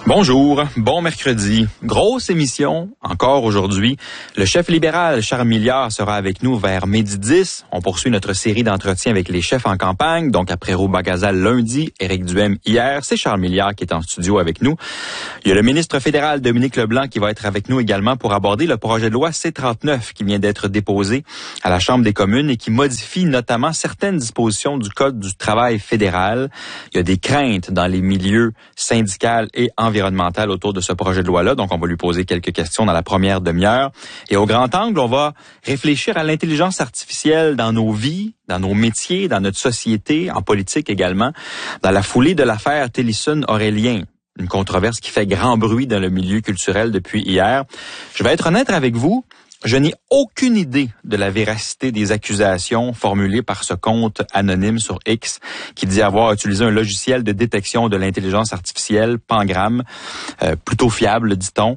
Bonjour, bon mercredi. Grosse émission, encore aujourd'hui. Le chef libéral Charles Milliard sera avec nous vers 12h10. On poursuit notre série d'entretiens avec les chefs en campagne. Donc après Roux-Bagazal lundi, Éric Duhem hier, c'est Charles Milliard qui est en studio avec nous. Il y a le ministre fédéral Dominique Leblanc qui va être avec nous également pour aborder le projet de loi C-39 qui vient d'être déposé à la Chambre des communes et qui modifie notamment certaines dispositions du Code du travail fédéral. Il y a des craintes dans les milieux syndicaux et environnemental autour de ce projet de loi-là. Donc, on va lui poser quelques questions dans la première demi-heure. Et au grand angle, on va réfléchir à l'intelligence artificielle dans nos vies, dans nos métiers, dans notre société, en politique également, dans la foulée de l'affaire Tillerson-Aurélien. Une controverse qui fait grand bruit dans le milieu culturel depuis hier. Je vais être honnête avec vous. Je n'ai aucune idée de la véracité des accusations formulées par ce compte anonyme sur X qui dit avoir utilisé un logiciel de détection de l'intelligence artificielle, Pangram, plutôt fiable, dit-on,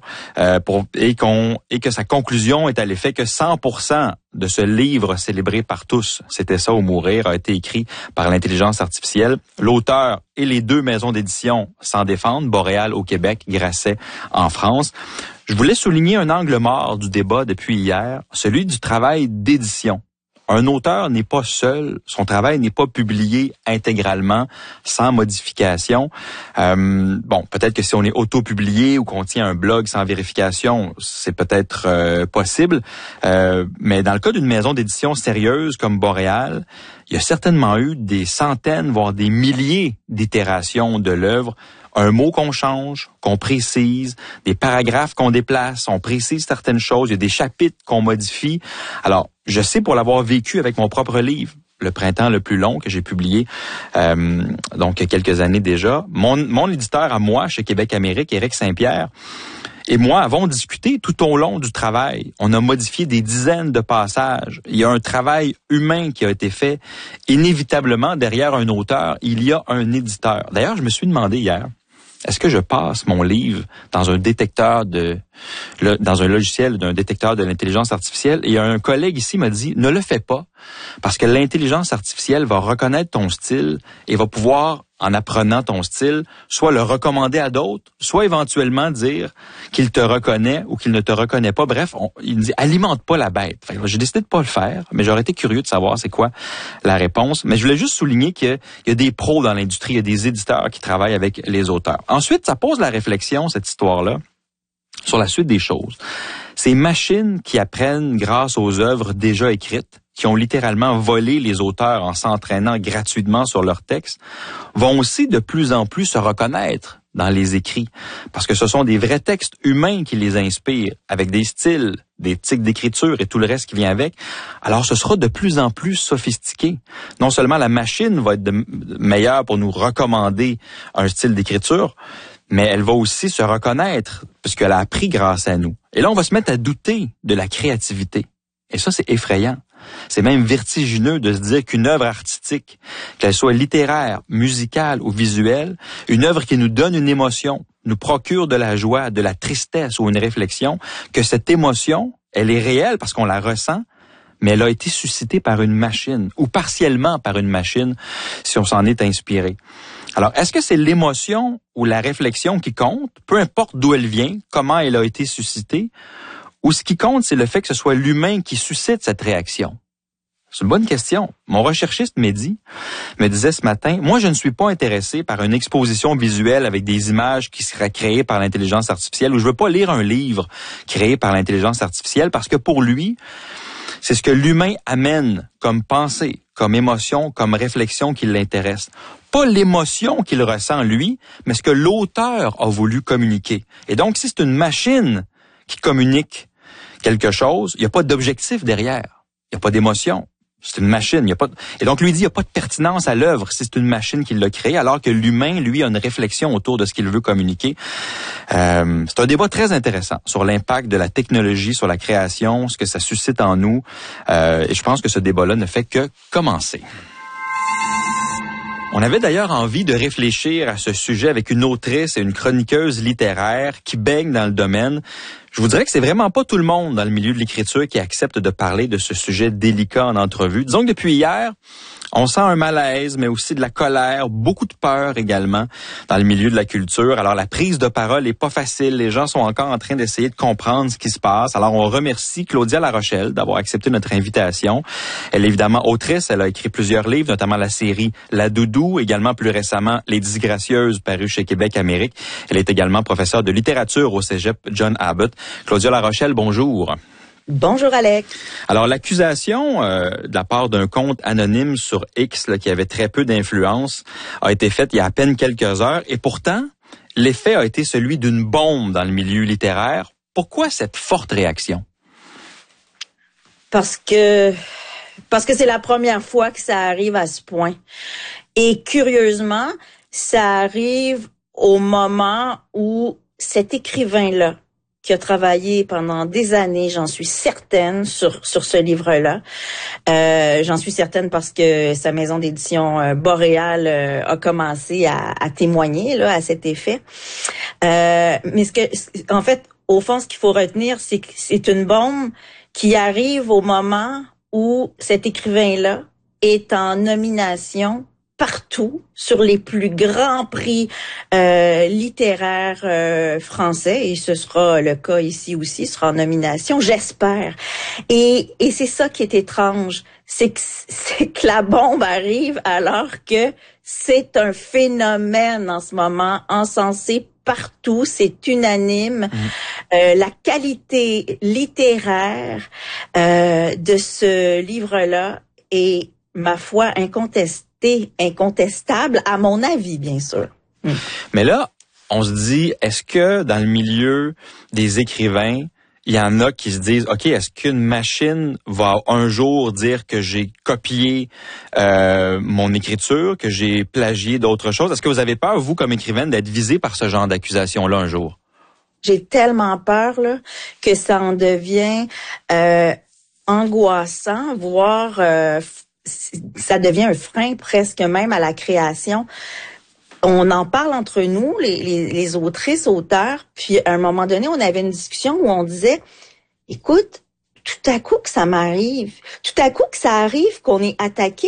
et que sa conclusion est à l'effet que 100% de ce livre célébré par tous, c'était ça ou mourir, a été écrit par l'intelligence artificielle. L'auteur et les deux maisons d'édition s'en défendent, Boréal au Québec, Grasset en France. Je voulais souligner un angle mort du débat depuis hier, celui du travail d'édition. Un auteur n'est pas seul, son travail n'est pas publié intégralement, sans modification. Peut-être que si on est auto-publié ou qu'on tient un blog sans vérification, c'est peut-être possible. Mais dans le cas d'une maison d'édition sérieuse comme Boréal, il y a certainement eu des centaines, voire des milliers d'itérations de l'œuvre. Un mot qu'on change, qu'on précise, des paragraphes qu'on déplace, on précise certaines choses, il y a des chapitres qu'on modifie. Alors, je sais pour l'avoir vécu avec mon propre livre, Le printemps le plus long, que j'ai publié donc il y a quelques années déjà. Mon éditeur à moi, chez Québec Amérique, Éric Saint-Pierre, et moi avons discuté tout au long du travail. On a modifié des dizaines de passages. Il y a un travail humain qui a été fait. Inévitablement, derrière un auteur, il y a un éditeur. D'ailleurs, je me suis demandé hier, est-ce que je passe mon livre dans un détecteur dans un logiciel d'un détecteur de l'intelligence artificielle? Et un collègue ici m'a dit, ne le fais pas, parce que l'intelligence artificielle va reconnaître ton style et va pouvoir, en apprenant ton style, soit le recommander à d'autres, soit éventuellement dire qu'il te reconnaît ou qu'il ne te reconnaît pas. Bref, il me dit, alimente pas la bête. J'ai décidé de pas le faire, mais j'aurais été curieux de savoir c'est quoi la réponse. Mais je voulais juste souligner qu'il y a des pros dans l'industrie, il y a des éditeurs qui travaillent avec les auteurs. Ensuite, ça pose la réflexion, cette histoire-là, sur la suite des choses. Ces machines qui apprennent grâce aux œuvres déjà écrites, qui ont littéralement volé les auteurs en s'entraînant gratuitement sur leurs textes, vont aussi de plus en plus se reconnaître dans les écrits, parce que ce sont des vrais textes humains qui les inspirent, avec des styles, des tics d'écriture et tout le reste qui vient avec. Alors ce sera de plus en plus sophistiqué. Non seulement la machine va être meilleure pour nous recommander un style d'écriture, mais elle va aussi se reconnaître, puisqu'elle a appris grâce à nous. Et là, on va se mettre à douter de la créativité. Et ça, c'est effrayant. C'est même vertigineux de se dire qu'une œuvre artistique, qu'elle soit littéraire, musicale ou visuelle, une œuvre qui nous donne une émotion, nous procure de la joie, de la tristesse ou une réflexion, que cette émotion, elle est réelle parce qu'on la ressent, mais elle a été suscitée par une machine, ou partiellement par une machine, si on s'en est inspiré. Alors, est-ce que c'est l'émotion ou la réflexion qui compte, peu importe d'où elle vient, comment elle a été suscitée, ou ce qui compte, c'est le fait que ce soit l'humain qui suscite cette réaction? C'est une bonne question. Mon recherchiste me disait ce matin, moi je ne suis pas intéressé par une exposition visuelle avec des images qui seraient créées par l'intelligence artificielle, ou je veux pas lire un livre créé par l'intelligence artificielle, parce que pour lui, c'est ce que l'humain amène comme pensée, comme émotion, comme réflexion qui l'intéresse. Pas l'émotion qu'il ressent lui, mais ce que l'auteur a voulu communiquer. Et donc, si c'est une machine qui communique quelque chose, il n'y a pas d'objectif derrière. Il n'y a pas d'émotion. C'est une machine. Et donc, lui dit, il n'y a pas de pertinence à l'œuvre si c'est une machine qui l'a créée, alors que l'humain, lui, a une réflexion autour de ce qu'il veut communiquer. C'est un débat très intéressant sur l'impact de la technologie sur la création, ce que ça suscite en nous. Et je pense que ce débat-là ne fait que commencer. On avait d'ailleurs envie de réfléchir à ce sujet avec une autrice et une chroniqueuse littéraire qui baigne dans le domaine. Je vous dirais que c'est vraiment pas tout le monde dans le milieu de l'écriture qui accepte de parler de ce sujet délicat en entrevue. Disons que depuis hier, on sent un malaise, mais aussi de la colère, beaucoup de peur également dans le milieu de la culture. Alors, la prise de parole est pas facile. Les gens sont encore en train d'essayer de comprendre ce qui se passe. Alors, on remercie Claudia Larochelle d'avoir accepté notre invitation. Elle est évidemment autrice. Elle a écrit plusieurs livres, notamment la série La Doudou, également plus récemment Les Disgracieuses, paru chez Québec Amérique. Elle est également professeure de littérature au Cégep John Abbott. Claudia Larochelle, bonjour. Bonjour Alex. Alors l'accusation de la part d'un compte anonyme sur X là, qui avait très peu d'influence a été faite il y a à peine quelques heures et pourtant l'effet a été celui d'une bombe dans le milieu littéraire. Pourquoi cette forte réaction? Parce que c'est la première fois que ça arrive à ce point. Et curieusement, ça arrive au moment où cet écrivain-là, qui a travaillé pendant des années, j'en suis certaine, sur ce livre-là. J'en suis certaine parce que sa maison d'édition Boréal a commencé à témoigner là à cet effet. Mais en fait, au fond, ce qu'il faut retenir, c'est que c'est une bombe qui arrive au moment où cet écrivain-là est en nomination partout sur les plus grands prix littéraires français, et ce sera le cas ici aussi, sera en nomination, j'espère. Et c'est ça qui est étrange, c'est que la bombe arrive alors que c'est un phénomène en ce moment, encensé partout, c'est unanime. La qualité littéraire de ce livre-là est, ma foi, incontestable, à mon avis, bien sûr. Mais là, on se dit, est-ce que dans le milieu des écrivains, il y en a qui se disent, OK, est-ce qu'une machine va un jour dire que j'ai copié mon écriture, que j'ai plagié d'autres choses? Est-ce que vous avez peur, vous, comme écrivaine, d'être visée par ce genre d'accusation-là un jour? J'ai tellement peur là que ça en devient angoissant, voire ça devient un frein presque même à la création. On en parle entre nous, les autrices, auteurs, puis à un moment donné, on avait une discussion où on disait, écoute, tout à coup que ça m'arrive, tout à coup que ça arrive qu'on est attaqué,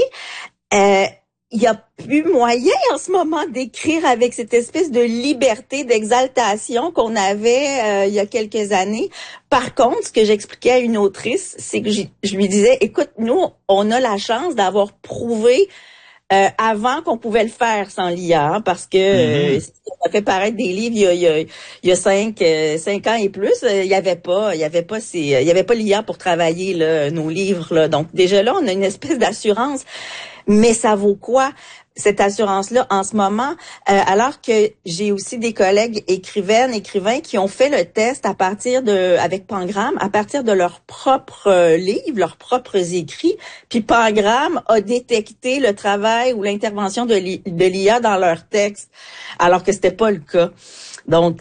il y a plus moyen en ce moment d'écrire avec cette espèce de liberté, d'exaltation qu'on avait il y a quelques années. Par contre, ce que j'expliquais à une autrice, c'est que je lui disais, écoute, nous, on a la chance d'avoir prouvé avant qu'on pouvait le faire sans l'IA, parce que ça fait paraître des livres il y a 5 ans et plus, il y avait pas l'IA pour travailler là, nos livres là. Donc déjà là, on a une espèce d'assurance. Mais ça vaut quoi, cette assurance-là, en ce moment, alors que j'ai aussi des collègues écrivains qui ont fait le test avec Pangram, à partir de leurs propres livres, leurs propres écrits, puis Pangram a détecté le travail ou l'intervention de l'IA dans leurs textes, alors que c'était pas le cas. Donc,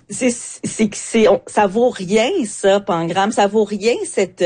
ça vaut rien, ça, Pangram. Ça vaut rien, cette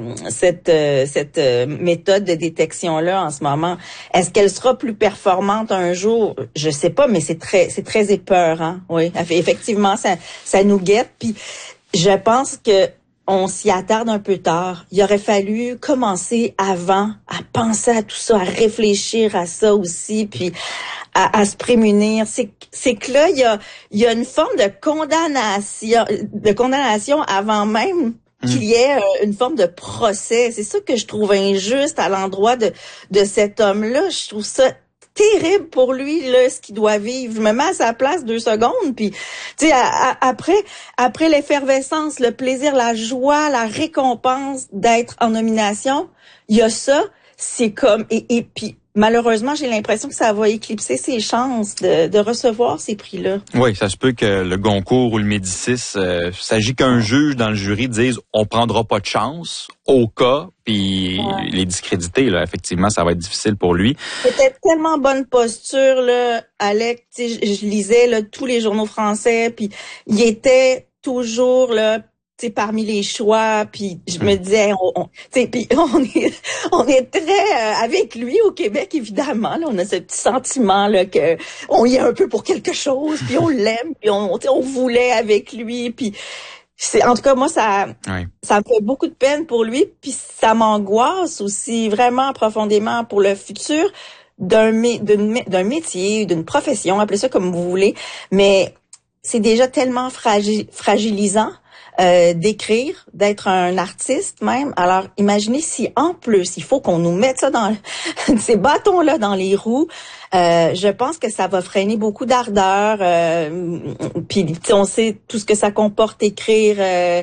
méthode de détection-là, en ce moment. Est-ce qu'elle sera plus performante un jour? Je sais pas, mais c'est très épeurant. Oui, effectivement, ça nous guette. Puis, je pense que on s'y attarde un peu tard. Il aurait fallu commencer avant à penser à tout ça, à réfléchir à ça aussi, puis à se prémunir. C'est que là, il y a une forme de condamnation avant même qu'il y ait une forme de procès. C'est ça que je trouve injuste à l'endroit de cet homme-là. Je trouve ça terrible pour lui, là, ce qu'il doit vivre. Je me mets à sa place 2 secondes, puis tu sais, après l'effervescence, le plaisir, la joie, la récompense d'être en nomination, il y a ça, c'est comme, et puis malheureusement, j'ai l'impression que ça va éclipser ses chances de recevoir ces prix-là. Oui, ça se peut que le Goncourt ou le Médicis, s'agit qu'un juge dans le jury dise on prendra pas de chance au cas, puis les discréditer, là, effectivement, ça va être difficile pour lui. C'était tellement bonne posture, là, Alex. Tu sais, je lisais là, tous les journaux français, puis il était toujours là, parmi les choix, puis je me disais, puis on est très avec lui au Québec, évidemment, là, on a ce petit sentiment là que on y est un peu pour quelque chose, puis on l'aime, puis on voulait avec lui, puis En tout cas, moi, ça me fait beaucoup de peine pour lui, puis ça m'angoisse aussi vraiment profondément pour le futur d'un métier, d'une profession, appelez ça comme vous voulez, mais c'est déjà tellement fragilisant d'écrire, d'être un artiste même. Alors, imaginez si en plus, il faut qu'on nous mette ça dans ces bâtons-là dans les roues. Je pense que ça va freiner beaucoup d'ardeur. Puis, on sait tout ce que ça comporte écrire.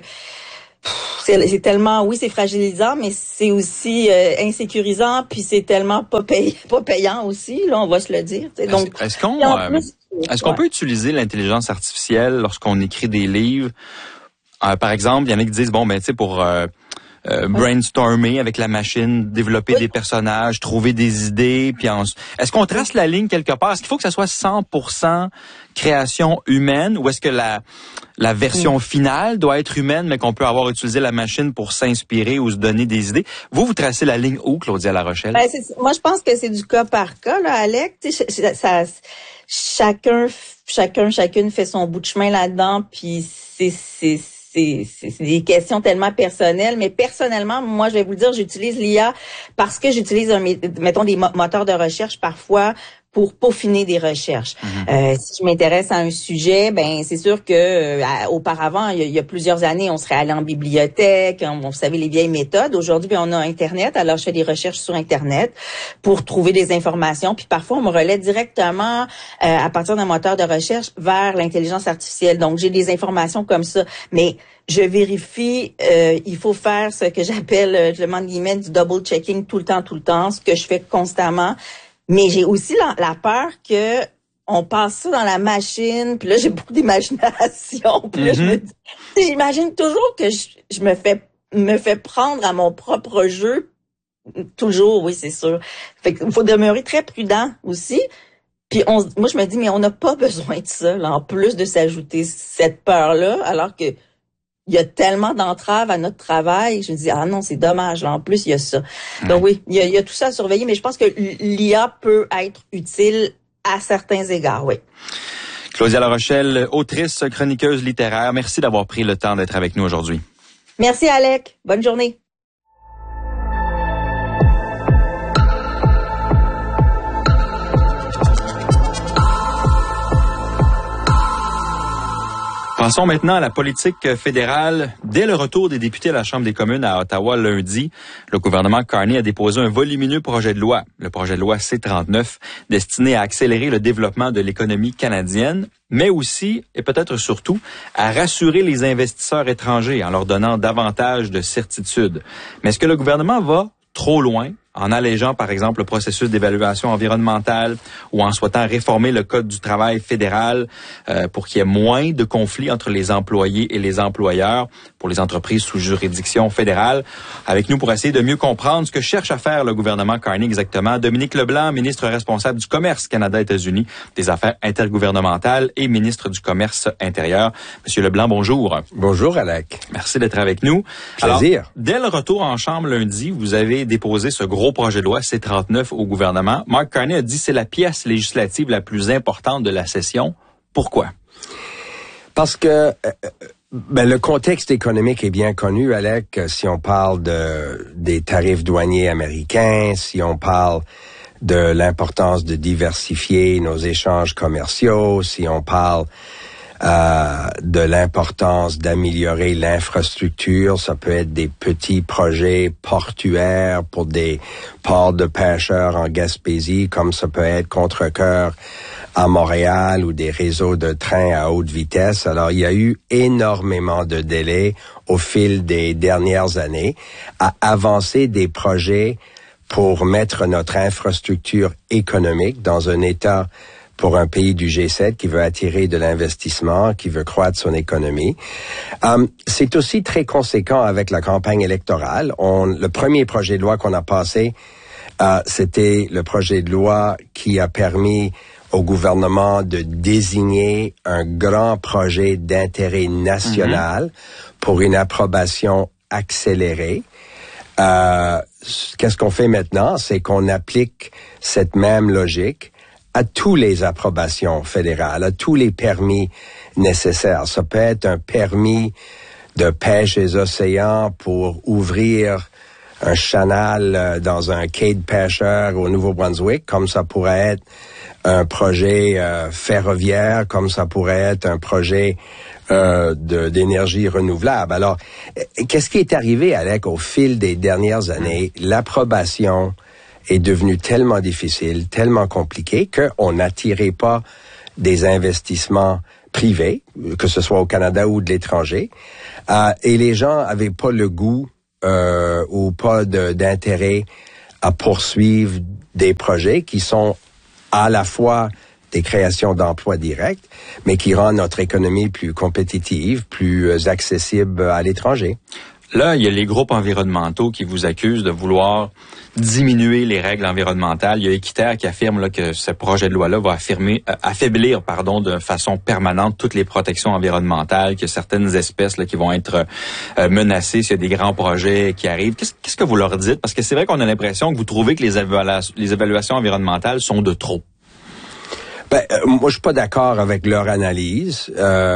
C'est tellement, oui, c'est fragilisant, mais c'est aussi insécurisant, puis c'est tellement pas payant aussi, là, on va se le dire. T'sais. Donc, est-ce qu'on peut utiliser l'intelligence artificielle lorsqu'on écrit des livres? Par exemple, il y en a qui disent, bon, ben, tu sais, pour brainstormer avec la machine, développer des personnages, trouver des idées, puis est-ce qu'on trace la ligne quelque part? Est-ce qu'il faut que ça soit 100% création humaine, ou est-ce que la version finale doit être humaine, mais qu'on peut avoir utilisé la machine pour s'inspirer ou se donner des idées? Vous tracez la ligne où, Claudia La Rochelle? Ben, moi, je pense que c'est du cas par cas, là, Alec. Chacune fait son bout de chemin là-dedans, puis c'est des questions tellement personnelles, mais personnellement, moi, je vais vous le dire, j'utilise l'IA parce que j'utilise, mettons, des moteurs de recherche parfois pour peaufiner des recherches. Si je m'intéresse à un sujet, ben c'est sûr que auparavant, il y a plusieurs années, on serait allé en bibliothèque, on savait les vieilles méthodes. Aujourd'hui, ben, on a Internet, alors je fais des recherches sur Internet pour trouver des informations, puis parfois on me relaie directement à partir d'un moteur de recherche vers l'intelligence artificielle. Donc j'ai des informations comme ça, mais je vérifie, il faut faire ce que j'appelle, je demande guillemets, du double checking tout le temps, ce que je fais constamment. Mais j'ai aussi la peur que on passe ça dans la machine, puis là j'ai beaucoup d'imagination. Puis là, j'imagine toujours que je me fais prendre à mon propre jeu. Toujours, oui, c'est sûr. Fait qu'il faut demeurer très prudent aussi. Puis moi je me dis, mais on n'a pas besoin de ça, là, en plus de s'ajouter cette peur-là, alors que il y a tellement d'entraves à notre travail. Je me dis, ah non, c'est dommage. Là, en plus, il y a ça. Donc oui, il y a tout ça à surveiller, mais je pense que l'IA peut être utile à certains égards, oui. Claudia La Rochelle, autrice, chroniqueuse littéraire, merci d'avoir pris le temps d'être avec nous aujourd'hui. Merci, Alec. Bonne journée. Passons maintenant à la politique fédérale. Dès le retour des députés à la Chambre des communes à Ottawa lundi, le gouvernement Carney a déposé un volumineux projet de loi, le projet de loi C-39, destiné à accélérer le développement de l'économie canadienne, mais aussi, et peut-être surtout, à rassurer les investisseurs étrangers en leur donnant davantage de certitude. Mais est-ce que le gouvernement va trop loin en allégeant, par exemple, le processus d'évaluation environnementale ou en souhaitant réformer le Code du travail fédéral pour qu'il y ait moins de conflits entre les employés et les employeurs pour les entreprises sous juridiction fédérale? Avec nous pour essayer de mieux comprendre ce que cherche à faire le gouvernement Carney exactement, Dominique Leblanc, ministre responsable du Commerce Canada-États-Unis, des Affaires intergouvernementales et ministre du Commerce intérieur. Monsieur Leblanc, bonjour. Bonjour, Alec. Merci d'être avec nous. Plaisir. Alors, dès le retour en Chambre lundi, vous avez déposé ce gros projet de loi C-39 au gouvernement. Mark Carney a dit que c'est la pièce législative la plus importante de la session. Pourquoi? Parce que le contexte économique est bien connu, Alec. Si on parle des tarifs douaniers américains, si on parle de l'importance de diversifier nos échanges commerciaux, si on parle de l'importance d'améliorer l'infrastructure. Ça peut être des petits projets portuaires pour des ports de pêcheurs en Gaspésie, comme ça peut être Contrecœur à Montréal ou des réseaux de trains à haute vitesse. Alors, il y a eu énormément de délais au fil des dernières années à avancer des projets pour mettre notre infrastructure économique dans un état pour un pays du G7 qui veut attirer de l'investissement, qui veut croître son économie. C'est aussi très conséquent avec la campagne électorale. Le premier projet de loi qu'on a passé, c'était le projet de loi qui a permis au gouvernement de désigner un grand projet d'intérêt national pour une approbation accélérée. Qu'est-ce qu'on fait maintenant? C'est qu'on applique cette même logique à tous les approbations fédérales, à tous les permis nécessaires. Ça peut être un permis de pêche des océans pour ouvrir un canal dans un quai de pêcheurs au Nouveau-Brunswick, comme ça pourrait être un projet ferroviaire, comme ça pourrait être un projet d'énergie renouvelable. Alors, qu'est-ce qui est arrivé, Alec, au fil des dernières années? L'approbation est devenue tellement difficile, tellement compliquée, qu'on n'attirait pas des investissements privés, que ce soit au Canada ou de l'étranger, et les gens avaient pas le goût ou pas d'intérêt à poursuivre des projets qui sont à la fois des créations d'emplois directs, mais qui rendent notre économie plus compétitive, plus accessible à l'étranger. Là, il y a les groupes environnementaux qui vous accusent de vouloir diminuer les règles environnementales. Il y a Équiterre qui affirme là, que ce projet de loi-là va affaiblir de façon permanente toutes les protections environnementales, que certaines espèces là, qui vont être menacées s'il y a des grands projets qui arrivent. Qu'est-ce que vous leur dites? Parce que c'est vrai qu'on a l'impression que vous trouvez que les évaluations environnementales sont de trop. Moi, je suis pas d'accord avec leur analyse.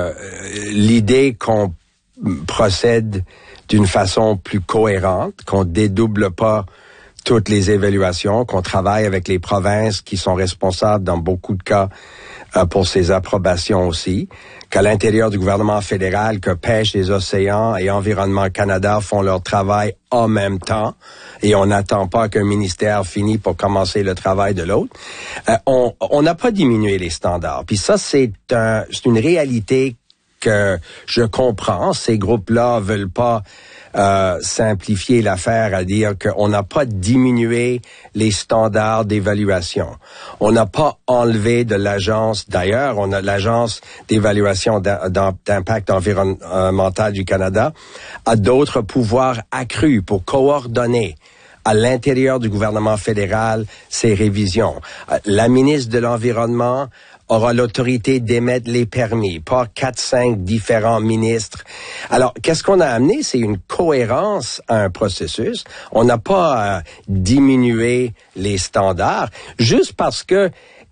L'idée qu'on procède d'une façon plus cohérente, qu'on dédouble pas toutes les évaluations, qu'on travaille avec les provinces qui sont responsables dans beaucoup de cas pour ces approbations aussi, qu'à l'intérieur du gouvernement fédéral, que Pêche les Océans et Environnement Canada font leur travail en même temps et on n'attend pas qu'un ministère finisse pour commencer le travail de l'autre. On n'a pas diminué les standards. Puis ça, c'est une réalité que je comprends. Ces groupes-là veulent pas simplifier l'affaire à dire qu'on n'a pas diminué les standards d'évaluation. On n'a pas enlevé de l'agence. D'ailleurs, on a l'agence d'évaluation d'impact environnemental du Canada a d'autres pouvoirs accrus pour coordonner à l'intérieur du gouvernement fédéral ces révisions. La ministre de l'Environnement aura l'autorité d'émettre les permis, pas 4-5 différents ministres. Alors, qu'est-ce qu'on a amené? C'est une cohérence à un processus. On n'a pas diminué les standards juste parce que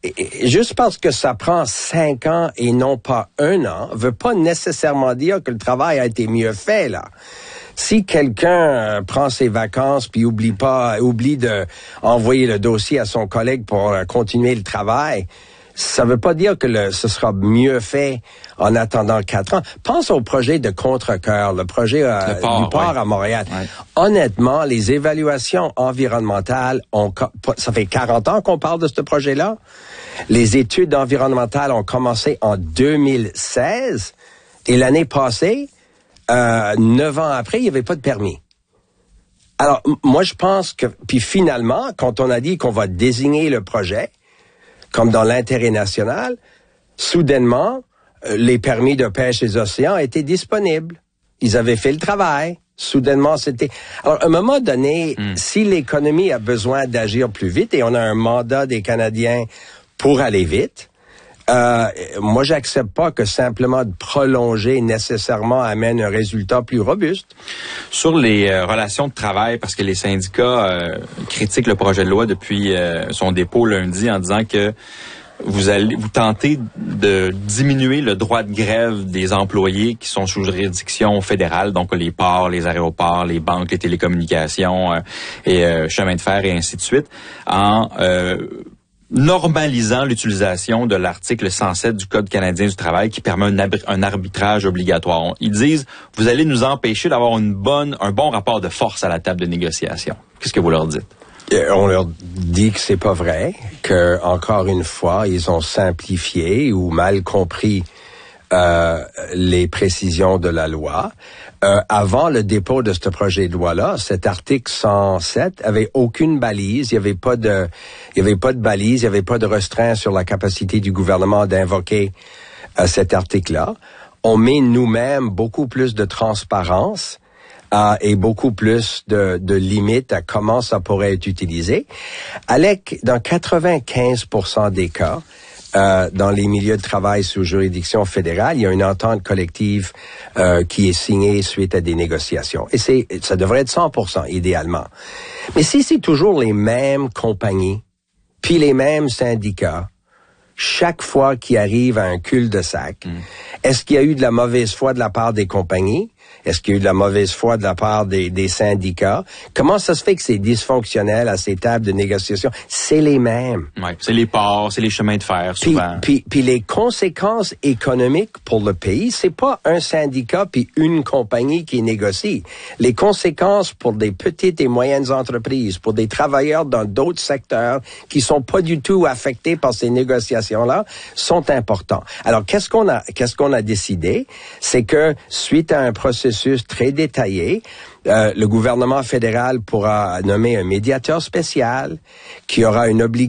ça prend 5 ans et non pas 1 an, veut pas nécessairement dire que le travail a été mieux fait, là. Si quelqu'un prend ses vacances puis oublie de envoyer le dossier à son collègue pour continuer le travail, ça veut pas dire que ce sera mieux fait en attendant 4 ans. Pense au projet de Contrecœur, le projet du port à Montréal. Ouais. Honnêtement, les évaluations environnementales, ça fait 40 ans qu'on parle de ce projet-là. Les études environnementales ont commencé en 2016 et l'année passée, 9 ans après, il n'y avait pas de permis. Alors, moi, je pense que, puis finalement, quand on a dit qu'on va désigner le projet comme dans l'intérêt national, soudainement, les permis de pêche des océans étaient disponibles. Ils avaient fait le travail. Soudainement, c'était... Alors, à un moment donné, si l'économie a besoin d'agir plus vite, et on a un mandat des Canadiens pour aller vite, moi, j'accepte pas que simplement de prolonger nécessairement amène un résultat plus robuste. Sur les relations de travail, parce que les syndicats critiquent le projet de loi depuis son dépôt lundi en disant que vous tentez de diminuer le droit de grève des employés qui sont sous juridiction fédérale, donc les ports, les aéroports, les banques, les télécommunications et chemins de fer et ainsi de suite, en normalisant l'utilisation de l'article 107 du Code canadien du travail qui permet un arbitrage obligatoire. Ils disent, vous allez nous empêcher d'avoir un bon rapport de force à la table de négociation. Qu'est-ce que vous leur dites? On leur dit que c'est pas vrai, que encore une fois, ils ont simplifié ou mal compris les précisions de la loi. Avant le dépôt de ce projet de loi-là, cet article 107 avait aucune balise. Il y avait pas de balise, il y avait pas de restreint sur la capacité du gouvernement d'invoquer cet article-là. On met nous-mêmes beaucoup plus de transparence et beaucoup plus de limites à comment ça pourrait être utilisé. Alec, dans 95% des cas, dans les milieux de travail sous juridiction fédérale, il y a une entente collective qui est signée suite à des négociations. Et ça devrait être 100% idéalement. Mais si c'est toujours les mêmes compagnies, puis les mêmes syndicats, chaque fois qu'il arrive à un cul-de-sac, est-ce qu'il y a eu de la mauvaise foi de la part des compagnies Est-ce qu'il y a eu de la mauvaise foi de la part des syndicats? Comment ça se fait que c'est dysfonctionnel à ces tables de négociation? C'est les mêmes. Ouais, c'est les ports, c'est les chemins de fer, souvent. Puis les conséquences économiques pour le pays, c'est pas un syndicat puis une compagnie qui négocie. Les conséquences pour des petites et moyennes entreprises, pour des travailleurs dans d'autres secteurs qui sont pas du tout affectés par ces négociations-là, sont importants. Alors, qu'est-ce qu'on a décidé? C'est que, suite à un processus très détaillé, le gouvernement fédéral pourra nommer un médiateur spécial qui aura une obligation